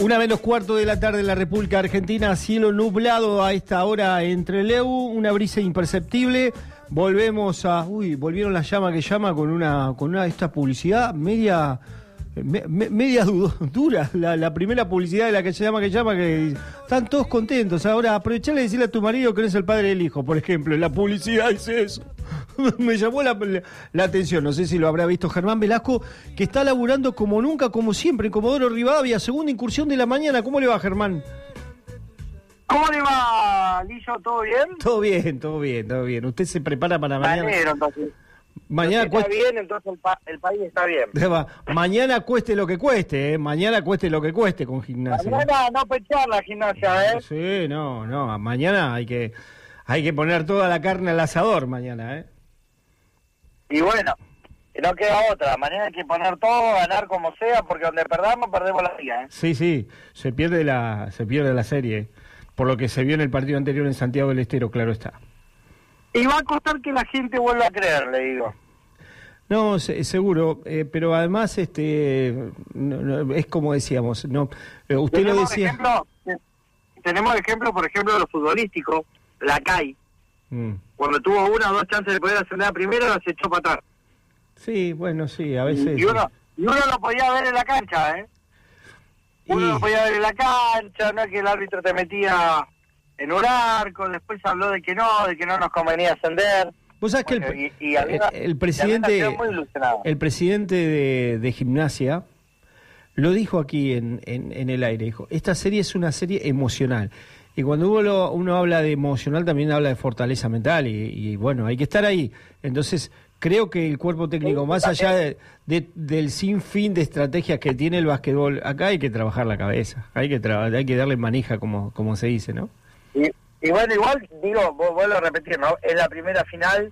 1:15 de la tarde en la República Argentina, cielo nublado a esta hora en Trelew, una brisa imperceptible. Volvemos a... volvieron las llama que llama con una esta publicidad media dura. La primera publicidad de la que llama que están todos contentos. Ahora aprovechale y decirle a tu marido que no es el padre del hijo, por ejemplo. La publicidad dice eso. Me llamó la atención, no sé si lo habrá visto Germán Velasco, que está laburando como nunca, como siempre, en Comodoro Rivadavia, segunda incursión de la mañana. ¿Cómo le va, Germán? ¿Cómo le va, Lillo? ¿Todo bien? Todo bien. Usted se prepara para mañana. Entonces. Mañana está bien, entonces el país está bien. Mañana cueste lo que cueste, Mañana cueste lo que cueste con Gimnasia. Mañana no pechar la Gimnasia, Sí, no. Mañana hay que poner toda la carne al asador mañana, Y bueno, no queda otra. Mañana hay que poner todo, ganar como sea, porque donde perdamos la liga, Sí, se pierde la serie, por lo que se vio en el partido anterior en Santiago del Estero, claro está. Y va a costar que la gente vuelva a creer, le digo. No, seguro, pero además no, es como decíamos, no. Usted lo decía. Tenemos ejemplo, por ejemplo, de lo futbolístico, la CAI. Cuando tuvo una o dos chances de poder ascender a primera, las echó para atrás. Sí, bueno, sí, a veces. Y uno lo podía ver en la cancha, Uno lo podía ver en la cancha, no es que el árbitro te metía en un arco, después habló de que no nos convenía ascender. Vos sabés que el presidente de Gimnasia lo dijo aquí en el aire, dijo, esta serie es una serie emocional. Y cuando uno habla de emocional, también habla de fortaleza mental, y bueno, hay que estar ahí. Entonces, creo que el cuerpo técnico, más allá del sinfín de estrategias que tiene el básquetbol, acá hay que trabajar la cabeza, hay que darle manija, como se dice, ¿no? Y bueno, igual, digo, vuelvo a repetir, ¿no? Es la primera final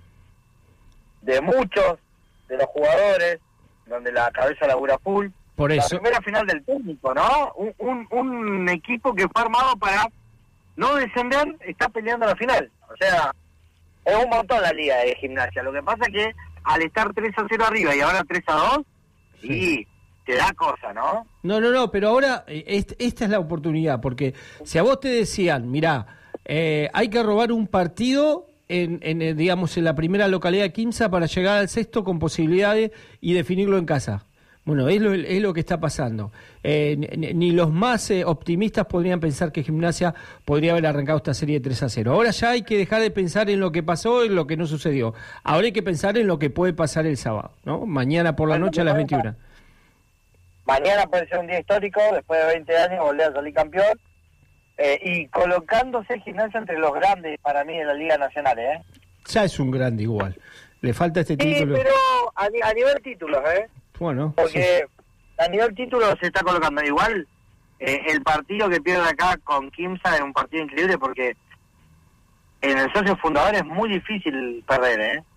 de muchos de los jugadores, donde la cabeza labura full. Por eso. La primera final del técnico, ¿no? Un equipo que fue armado para no descender, está peleando la final. O sea, es un montón la liga de Gimnasia. Lo que pasa es que al estar 3-0 arriba y ahora 3-2, sí, te da cosa, ¿no? No, pero ahora esta es la oportunidad, porque si a vos te decían, mirá, hay que robar un partido digamos, en la primera localidad de Quimsa para llegar al sexto con posibilidades y definirlo en casa. Bueno, es lo que está pasando. Ni los más optimistas podrían pensar que Gimnasia podría haber arrancado esta serie de 3-0. Ahora ya hay que dejar de pensar en lo que pasó, en lo que no sucedió. Ahora hay que pensar en lo que puede pasar el sábado, ¿no? Mañana por la noche a las 21. Mañana puede ser un día histórico, después de 20 años volver a salir campeón. Y colocándose Gimnasia entre los grandes para mí de la Liga Nacional, Ya es un grande igual. Le falta este título. Sí, pero a nivel títulos, Bueno. Porque sí. A nivel títulos se está colocando igual. El partido que pierde acá con Quimsa es un partido increíble porque en el socio fundador es muy difícil perder,